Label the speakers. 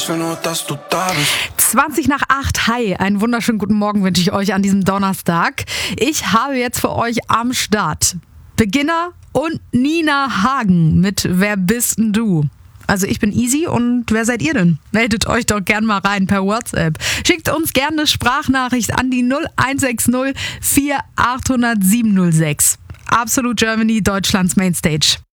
Speaker 1: Nur, dass du da bist.
Speaker 2: 20 nach 8. Hi, einen wunderschönen guten Morgen wünsche ich euch an diesem Donnerstag. Ich habe jetzt für euch am Start Beginner und Nina Hagen mit Wer bist denn du? Also ich bin Easy und wer seid ihr denn? Meldet euch doch gern mal rein per WhatsApp. Schickt uns gerne eine Sprachnachricht an die 0160 4800 706. Absolute Germany, Deutschlands Mainstage.